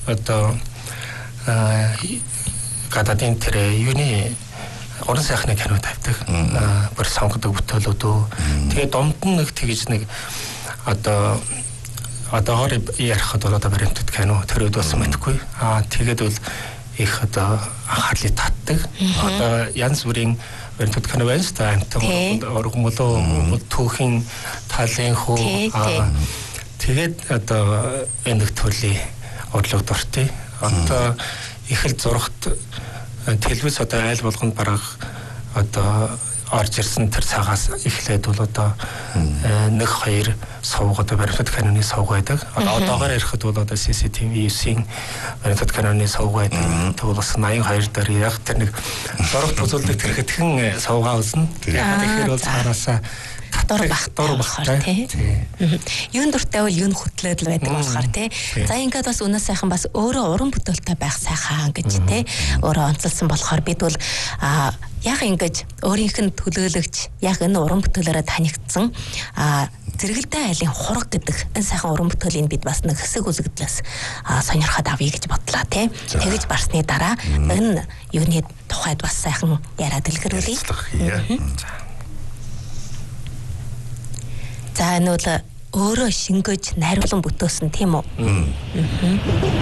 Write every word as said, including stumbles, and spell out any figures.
одоо гадаадын тэр юуны орон сайхны кино тавьдаг. Бүр сонгодог бүтээлүүд. Тэгээд домд нь нэг тэгж нэг одоо одоогоор ярихад бол одоо баримтат кино тэр үед болсон мэдхгүй. Аа тэгээд бол их одоо анхаарлыг татдаг. Одоо янз бүрийн баримтат кино байна шүү дээ. Амтан оргомолоо түүхийн талын хөө тэгээд одоо энэ төрлийн орлого дуртай. Одоо их л зурагт телевиз одоо айл болгонд бараг одоо орж ирсэн тэр цагаас эхлээд бол одоо нэг хоёр сувг одоо баримтат каноны сувг байдаг. Одоо одоогоор ярихад бол одоо си си ти ви-ийн баримтат каноны сувг байдаг. Тэгвэл бас наян хоёр дээр яг тэр нэг зурагт үзүүлдэг тэр хэдхэн сувгаа үзнэ. Яг тэгэхээр бол цаанаасаа татвар багтар болохоор тий. Юун дуртай бол юун хөтлөөд л байдаг болохоор тий. За ингээд бас өнөө сайхан бас өөрөө уран бүтээлтэй байх сайхан гэж тий. Өөрөө онцлсан болохоор бид бол а яг ингэж өөрийнх нь төлөөлөгч яг энэ уран бүтээлээрээ танигдсан а зэрэгэлдээ айлын хураг гэдэг энэ сайхан уран бүтээлийн бид бас нэг хэсэг үзэгдлээс сонирхоод авъя гэж бодлоо тий. Тэгэж барсны дараа энэ юуны тухайд бас сайхан яриад дэлгэрүүлье. За энэ бол өөрөө шингэж найруулан бүтээсэн тийм үү?